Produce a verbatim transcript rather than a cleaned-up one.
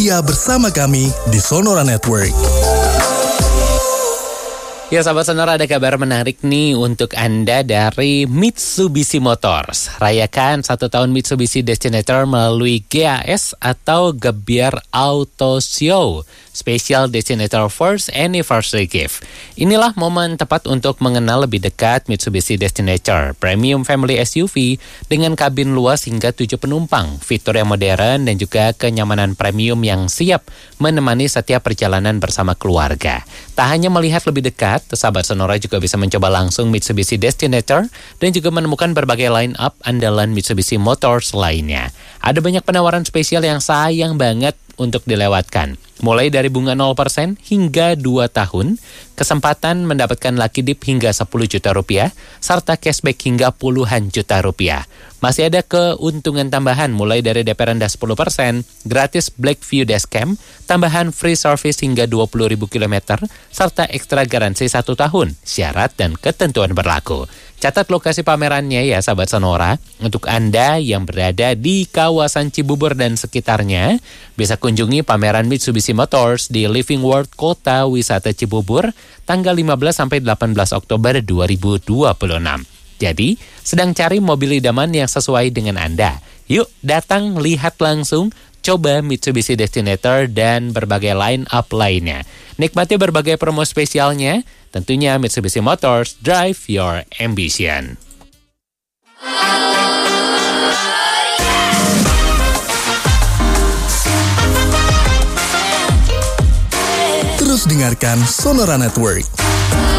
Ya, bersama kami di Sonora Network. Ya sahabat Sonora, ada kabar menarik nih untuk Anda dari Mitsubishi Motors. Rayakan satu tahun Mitsubishi Destinator melalui G A S atau Gebiar Auto Show Special Destinator First Anniversary Gift. Inilah momen tepat untuk mengenal lebih dekat Mitsubishi Destinator Premium Family S U V dengan kabin luas hingga tujuh penumpang, fitur yang modern dan juga kenyamanan premium yang siap menemani setiap perjalanan bersama keluarga. Tak hanya melihat lebih dekat, sahabat Sonora juga bisa mencoba langsung Mitsubishi Destinator dan juga menemukan berbagai line up andalan Mitsubishi Motors lainnya. Ada banyak penawaran spesial yang sayang banget untuk dilewatkan. Mulai dari bunga nol persen hingga dua tahun, kesempatan mendapatkan lucky dip hingga sepuluh juta rupiah, serta cashback hingga puluhan juta rupiah. Masih ada keuntungan tambahan mulai dari D P rendah sepuluh persen, gratis Blackview Dashcam, tambahan free service hingga dua puluh ribu kilometer, serta ekstra garansi satu tahun. Syarat dan ketentuan berlaku. Catat lokasi pamerannya ya sahabat Sonora. Untuk Anda yang berada di kawasan Cibubur dan sekitarnya, bisa kunjungi pameran Mitsubishi Motors di Living World Kota Wisata Cibubur tanggal lima belas sampai delapan belas Oktober dua ribu dua puluh enam. Jadi, sedang cari mobil idaman yang sesuai dengan Anda. Yuk datang lihat langsung, coba Mitsubishi Destinator dan berbagai line up lainnya. Nikmati berbagai promo spesialnya, tentunya Mitsubishi Motors, drive your ambition. Terus dengarkan Sonora Network.